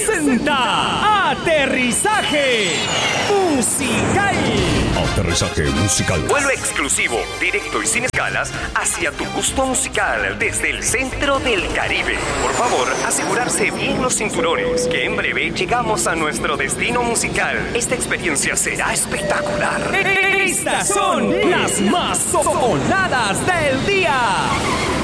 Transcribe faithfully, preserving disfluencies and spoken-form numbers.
presenta Aterrizaje Musical. Aterrizaje musical. Vuelo exclusivo, directo y sin escalas hacia tu gusto musical desde el centro del Caribe. Por favor, asegurarse bien los cinturones, que en breve llegamos a nuestro destino musical. Esta experiencia será espectacular. Estas son las más sonadas del día.